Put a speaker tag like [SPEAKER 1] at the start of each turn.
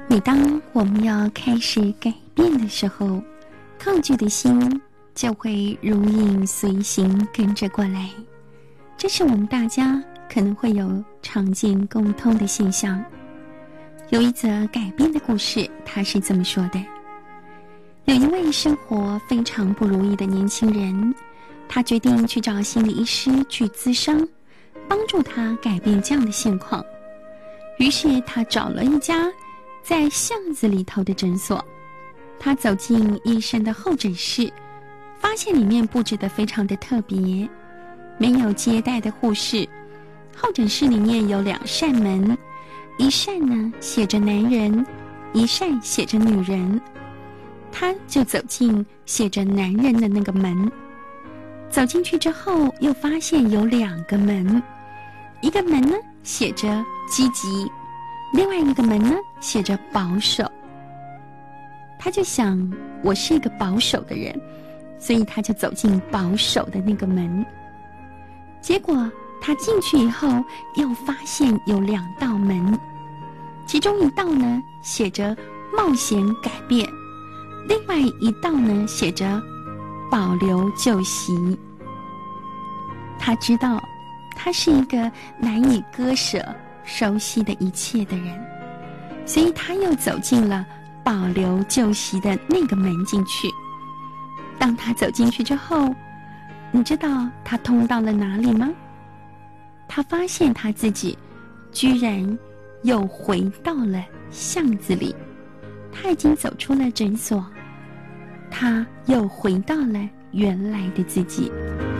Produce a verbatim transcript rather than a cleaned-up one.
[SPEAKER 1] 每当我们要开始改变的时候，抗拒的心就会如影随形跟着过来。这是我们大家可能会有常见共通的现象。有一则改变的故事，他是这么说的：有一位生活非常不如意的年轻人，他决定去找心理医师去咨商，帮助他改变这样的现况。于是他找了一家在巷子里头的诊所，他走进医生的候诊室，发现里面布置得非常的特别，没有接待的护士。候诊室里面有两扇门，一扇呢写着男人，一扇写着女人。他就走进写着男人的那个门，走进去之后又发现有两个门，一个门呢写着积极，另外一个门呢写着保守。他就想，我是一个保守的人，所以他就走进保守的那个门。结果他进去以后又发现有两道门，其中一道呢写着冒险改变，另外一道呢写着保留旧习。他知道他是一个难以割舍熟悉的一切的人，所以他又走进了保留旧习的那个门进去。当他走进去之后，你知道他通到了哪里吗？他发现他自己居然又回到了巷子里，他已经走出了诊所，他又回到了原来的自己。